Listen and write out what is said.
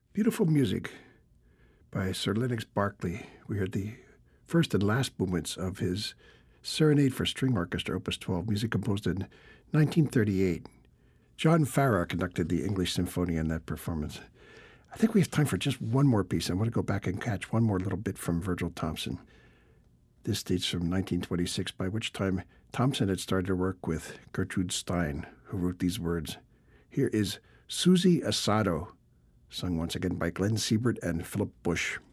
Beautiful music by Sir Lennox Berkeley. We heard the first and last movements of his Serenade for String Orchestra, Opus 12, music composed in 1938. John Farrar conducted the English Symphony in that performance. I think we have time for just one more piece. I want to go back and catch one more little bit from Virgil Thomson. This dates from 1926, by which time Thomson had started to work with Gertrude Stein, who wrote these words. Here is Susie Asado, sung once again by Glenn Siebert and Philip Bush.